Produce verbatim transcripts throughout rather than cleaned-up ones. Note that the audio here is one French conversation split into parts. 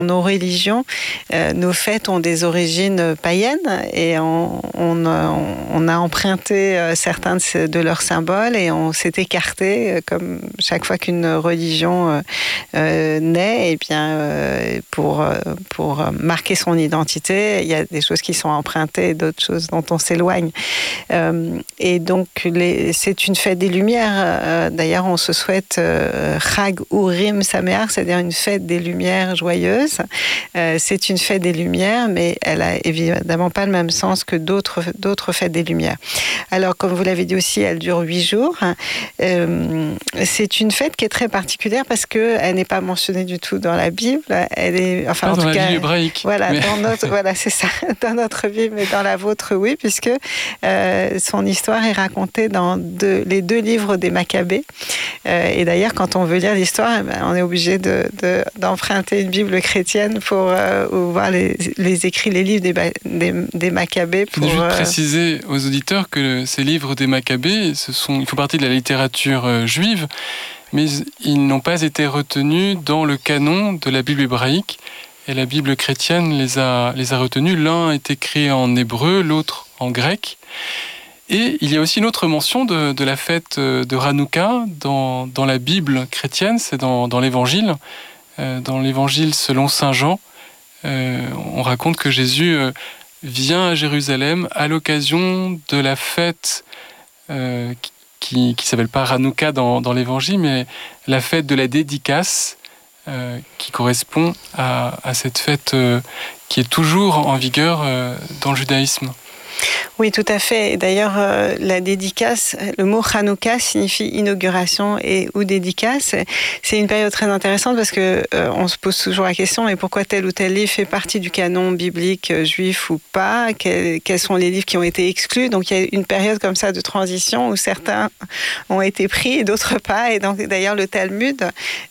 nos religions, euh, nos fêtes ont des origines païennes et on, on, on a emprunté euh, certains de, ces, de leurs symboles et on s'est écarté, euh, comme chaque fois qu'une religion euh, euh, naît, et bien, euh, pour, pour marquer son identité, il y a des choses qui sont empruntées et d'autres choses dont on s'éloigne. Euh, et donc, les, c'est une fête des Lumières. Euh, d'ailleurs, on se souhaite euh, Chag Urim Sameach, c'est-à-dire une fête des Lumières joyeuses. Euh, c'est une fête des Lumières, mais elle n'a évidemment pas le même sens que d'autres, d'autres fêtes des Lumières. Alors, comme vous l'avez dit aussi, elle dure huit jours. Euh, c'est une fête qui est très particulière parce qu'elle n'est pas mentionnée du tout dans la Bible. Elle est, enfin, pas en dans tout la cas, Bible hébraïque. Voilà, mais... dans notre, voilà, c'est ça, dans notre Bible, mais dans la vôtre, oui, puisque euh, son histoire est racontée dans deux, les deux livres des Maccabées. Euh, et d'ailleurs, quand on veut lire l'histoire, eh ben, on est obligé de, de, d'emprunter une Bible chrétienne pour euh, voir les, les écrits, les livres des, des, des Maccabées. Il faut juste euh... préciser aux auditeurs que ces livres des Maccabées, ce sont, ils font partie de la littérature euh, juive, mais ils n'ont pas été retenus dans le canon de la Bible hébraïque. Et la Bible chrétienne les a, les a retenus. L'un est écrit en hébreu, l'autre en grec. Et il y a aussi une autre mention de, de la fête de Hanouka dans, dans la Bible chrétienne, c'est dans, dans l'Évangile. Dans l'Évangile selon saint Jean, euh, on raconte que Jésus euh, vient à Jérusalem à l'occasion de la fête euh, qui ne s'appelle pas Hanouka dans, dans l'Évangile, mais la fête de la dédicace, euh, qui correspond à, à cette fête euh, qui est toujours en vigueur euh, dans le judaïsme. Oui, tout à fait. D'ailleurs, euh, la dédicace, le mot Hanouka signifie inauguration et ou dédicace. C'est une période très intéressante parce que euh, on se pose toujours la question, mais pourquoi tel ou tel livre fait partie du canon biblique euh, juif ou pas? Quels, quels sont les livres qui ont été exclus? Donc, il y a une période comme ça de transition où certains ont été pris et d'autres pas. Et donc, d'ailleurs, le Talmud,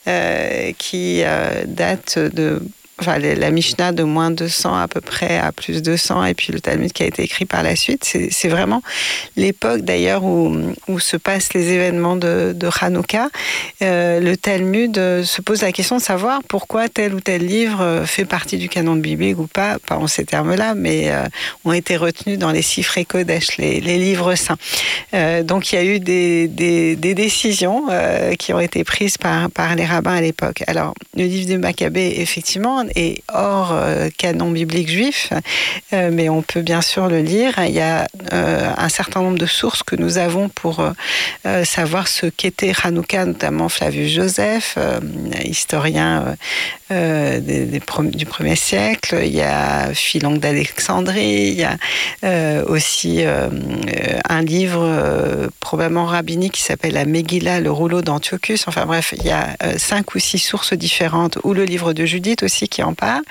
euh, qui euh, date de... Enfin, la Mishnah de moins deux cents à peu près à plus deux cents, et puis le Talmud qui a été écrit par la suite. C'est, c'est vraiment l'époque d'ailleurs où, où se passent les événements de, de Hanouka. Euh, le Talmud se pose la question de savoir pourquoi tel ou tel livre fait partie du canon biblique ou pas, pas en ces termes-là, mais euh, ont été retenus dans les Sifrei Kodesh, les, les livres saints. Euh, donc il y a eu des, des, des décisions euh, qui ont été prises par, par les rabbins à l'époque. Alors, le livre de Maccabée, effectivement, est hors euh, canon biblique juif, euh, mais on peut bien sûr le lire. Il y a euh, un certain nombre de sources que nous avons pour euh, savoir ce qu'était Hanouka, notamment Flavius Joseph, euh, historien euh, des, des pre- du premier siècle. Il y a Philon d'Alexandrie. Il y a euh, aussi euh, un livre euh, probablement rabbinique qui s'appelle la Megillah, le rouleau d'Antiochus. Enfin bref, il y a euh, cinq ou six sources différentes, ou le livre de Judith aussi qui en parle.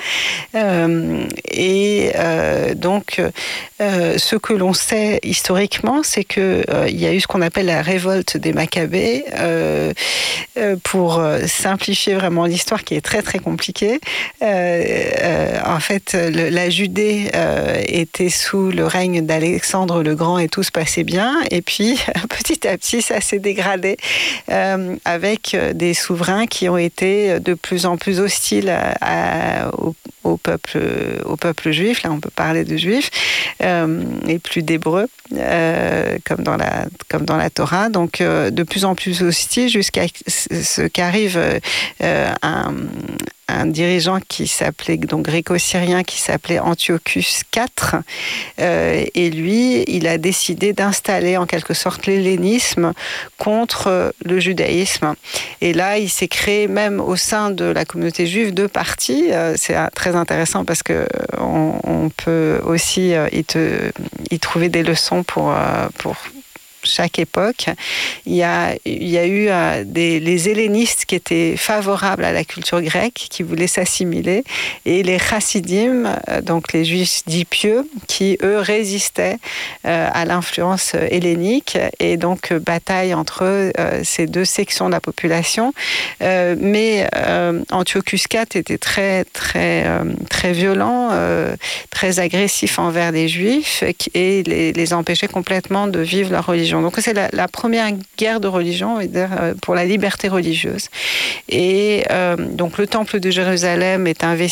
Euh, et euh, donc, euh, ce que l'on sait historiquement, c'est qu'il euh, y a eu ce qu'on appelle la révolte des Maccabées, euh, euh, pour simplifier vraiment l'histoire qui est très très compliquée. Euh, euh, en fait, le, la Judée euh, était sous le règne d'Alexandre le Grand et tout se passait bien. Et puis, petit à petit, ça s'est dégradé euh, avec des souverains qui ont été de plus en plus hostiles à, à, au, au, peuple, au peuple juif. Là, on peut parler de juifs, euh, et plus d'hébreux, euh, comme, dans la, comme dans la Torah. Donc, euh, de plus en plus hostiles jusqu'à ce qu'arrive euh, un... un dirigeant qui s'appelait, donc gréco-syrien, qui s'appelait Antiochus quatre. Euh, et lui, il a décidé d'installer en quelque sorte l'hellénisme contre le judaïsme. Et là, il s'est créé même au sein de la communauté juive deux partis. Euh, c'est très intéressant parce que on, on peut aussi euh, y, te, y trouver des leçons pour, euh, pour chaque époque. Il y a, il y a eu euh, des, les hellénistes qui étaient favorables à la culture grecque, qui voulaient s'assimiler, et les chassidim, euh, donc les juifs dits pieux, qui eux résistaient euh, à l'influence hellénique, et donc euh, bataille entre euh, ces deux sections de la population. Euh, mais euh, Antiochus quatre était très très euh, très violent, euh, très agressif envers les juifs, et les, les empêchait complètement de vivre leur religion. Donc c'est la, la première guerre de religion, on va dire, pour la liberté religieuse. Et euh, donc le temple de Jérusalem est investi